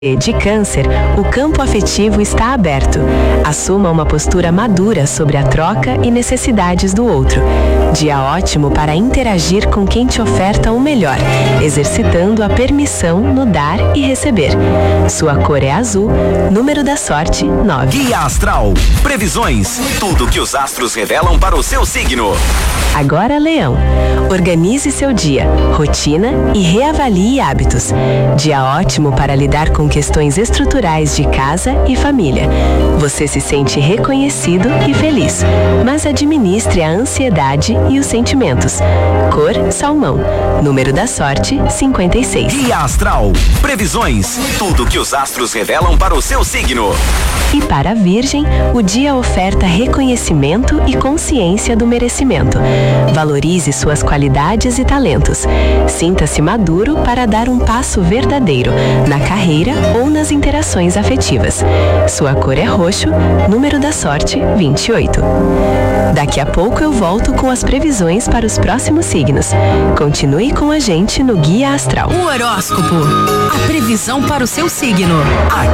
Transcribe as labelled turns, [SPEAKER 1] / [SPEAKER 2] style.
[SPEAKER 1] De Câncer, o campo afetivo está aberto. Assuma uma postura madura sobre a troca e necessidades do outro. Dia ótimo para interagir com quem te oferta o melhor, exercitando a permissão no dar e receber. Sua cor é azul, número da sorte 9.
[SPEAKER 2] Guia Astral. Previsões. Tudo que os astros revelam para o seu signo.
[SPEAKER 1] Agora, Leão. Organize seu dia, rotina e reavalie hábitos. Dia ótimo para lidar com questões estruturais de casa e família. Você se sente reconhecido e feliz, mas administre a ansiedade e os sentimentos. Cor salmão. Número da sorte 56.
[SPEAKER 2] Guia Astral. Previsões. Tudo que os astros revelam para o seu signo.
[SPEAKER 1] E para a Virgem, o dia oferta reconhecimento e consciência do merecimento. Valorize suas qualidades e talentos. Sinta-se maduro para dar um passo verdadeiro na carreira ou nas interações afetivas. Sua cor é roxo, número da sorte 28. Daqui a pouco eu volto com as previsões para os próximos signos. Continue com a gente no Guia Astral.
[SPEAKER 3] O horóscopo, a previsão para o seu signo.